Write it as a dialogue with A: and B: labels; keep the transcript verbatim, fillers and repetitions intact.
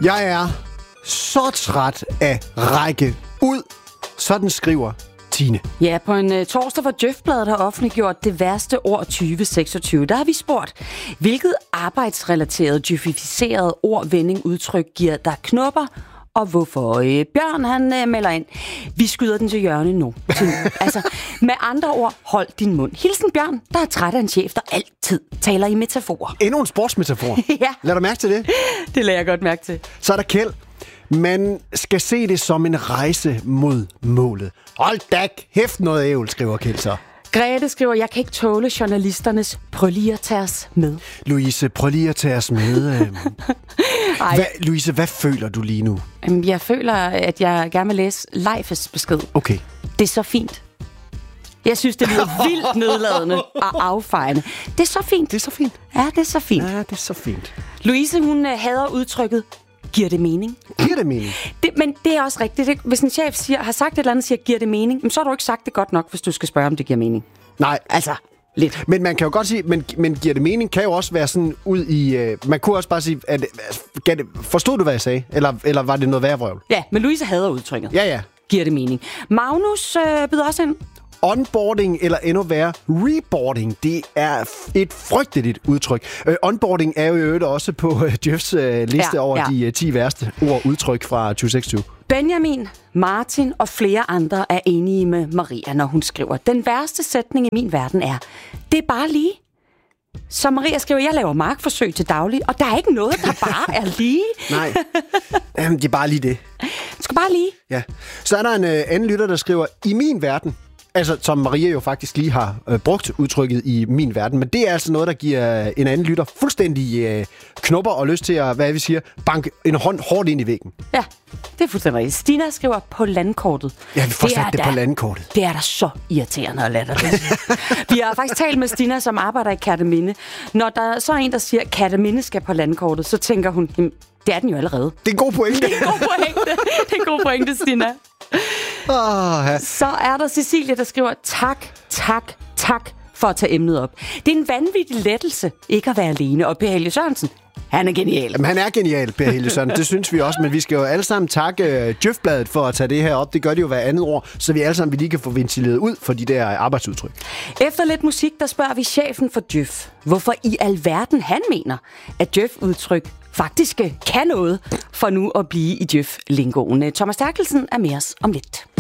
A: Jeg er så træt af række ud. Sådan skriver Tine.
B: Ja, på en uh, torsdag, hvor Djøf-bladet har offentliggjort det værste år tyve seksogtyve, der har vi spurgt, hvilket arbejdsrelateret, djøfificeret ord, vending, udtryk giver der knopper, og hvorfor? Øh, Bjørn, han øh, melder ind. Vi skyder den til hjørne nu. Til, altså, med andre ord, hold din mund. Hilsen Bjørn, der er træt af en chef, der altid taler i metaforer.
A: Endnu en sportsmetafor.
B: Ja.
A: Lad dig mærke til det.
B: Det lader jeg godt mærke til.
A: Så er der Kjeld. Man skal se det som en rejse mod målet. Hold da kæft noget ævl, skriver Kjeld så.
B: Grete skriver, jeg kan ikke tåle journalisternes prøv lige at tage os med.
A: Louise, prøv lige at tage os med. Hvad, Louise, hvad føler du lige nu?
B: Jeg føler, at jeg gerne vil læse Leifes besked.
A: Okay.
B: Det er så fint. Jeg synes, det lyder vildt nedladende og affejende. Det er så fint.
A: Det er så fint.
B: Ja, det er så fint.
A: Ja, det er så fint.
B: Louise, hun uh, hader udtrykket, giver det mening?
A: Giver det mening?
B: Det, men det er også rigtigt. Det, hvis en chef siger, har sagt et eller andet, siger, giver det mening? Så har du ikke sagt det godt nok, hvis du skal spørge, om det giver mening.
A: Nej.
B: Altså, lidt.
A: Men man kan jo godt sige, men, men giver det mening, kan jo også være sådan ud i... Øh, man kunne også bare sige, at, at, forstod du, hvad jeg sagde? Eller, eller var det noget værre vrøvl?
B: Ja, men Louise hader udtrykket.
A: Ja, ja.
B: Giver det mening. Magnus øh, byder også ind.
A: Onboarding, eller endnu værre, reboarding, det er et frygteligt udtryk. Uh, onboarding er jo i øvrigt også på uh, Djøfs uh, liste ja, over ja. de uh, ti værste ord udtryk fra tyve seksogtyve.
B: Benjamin, Martin og flere andre er enige med Maria, når hun skriver, den værste sætning i min verden er, det er bare lige. Så Maria skriver, jeg laver markforsøg til daglig, og der er ikke noget, der bare er lige.
A: Nej, Jamen, det er bare lige det.
B: Det skal bare lige.
A: Ja. Så er der en uh, anden lytter, der skriver, i min verden, altså, som Maria jo faktisk lige har øh, brugt udtrykket i min verden. Men det er altså noget, der giver en anden lytter fuldstændig øh, knopper og lyst til at, hvad vi siger, banke en hånd hårdt ind i væggen.
B: Ja, det er fuldstændig rigtigt. Stina skriver på landkortet.
A: Ja, vi får sat det, det på landkortet.
B: Det er da så irriterende at lade det. Vi har faktisk talt med Stina, som arbejder i Kerteminde. Når der så er en, der siger, at Kerteminde skal på landkortet, så tænker hun, det er den jo allerede.
A: Det er en god pointe.
B: Det er en god pointe, det er en god pointe, Stina.
A: Oh, ja.
B: Så er der Cecilie, der skriver, tak, tak, tak for at tage emnet op. Det er en vanvittig lettelse ikke at være alene. Og Per Helge Sørensen, han er genial.
A: Jamen, han er genial, Per Helge Sørensen. Det synes vi også, men vi skal jo alle sammen takke uh, Djøf-bladet for at tage det her op. Det gør de jo hver andet år, så vi alle sammen lige kan få ventileret ud for de der arbejdsudtryk. Efter
B: lidt musik, der spørger vi chefen for Djøf, hvorfor i alverden han mener, at Djøf-udtryk faktisk kan noget for nu at blive i Djøf-lingoen. Thomas Terkelsen er med os om lidt.